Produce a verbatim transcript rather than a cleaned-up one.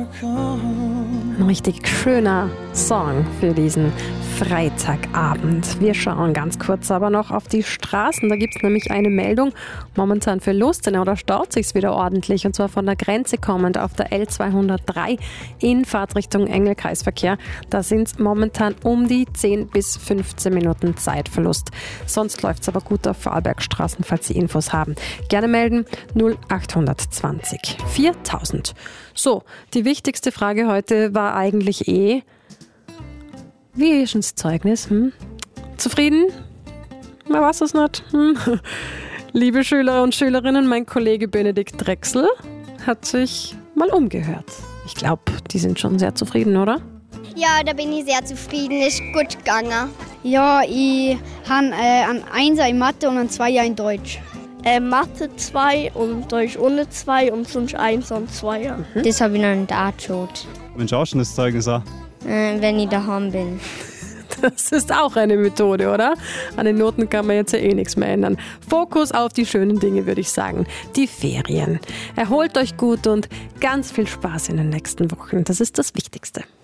Ein richtig schöner Song für diesen Freitagabend. Wir schauen ganz kurz aber noch auf die Straßen. Da gibt es nämlich eine Meldung. Momentan für Lustenau, da staut sich's wieder ordentlich. Und zwar von der Grenze kommend auf der L zweihundertdrei in Fahrtrichtung Engelkreisverkehr. Da sind es momentan um die zehn bis fünfzehn Minuten Zeitverlust. Sonst läuft es aber gut auf Vorarlbergstraßen, falls Sie Infos haben. Gerne melden null acht zwanzig viertausend. So, die wichtigste Frage heute war eigentlich eh, wie ist das Zeugnis? Hm? Zufrieden? Man weiß es nicht. Hm? Liebe Schüler und Schülerinnen, mein Kollege Benedikt Drechsel hat sich mal umgehört. Ich glaube, die sind schon sehr zufrieden, oder? Ja, da bin ich sehr zufrieden. Ist gut gegangen. Ja, ich habe äh, einen Einser in Mathe und einen Zweier in Deutsch. Äh, Mathe zwei und Deutsch ohne zwei und sonst eins und Zweier. Mhm. Das habe ich noch nicht angeschaut. Mensch, auch schon das Zeugnis an? Äh, wenn ich daheim bin. Das ist auch eine Methode, oder? An den Noten kann man jetzt ja eh nichts mehr ändern. Fokus auf die schönen Dinge, würde ich sagen. Die Ferien. Erholt euch gut und ganz viel Spaß in den nächsten Wochen. Das ist das Wichtigste.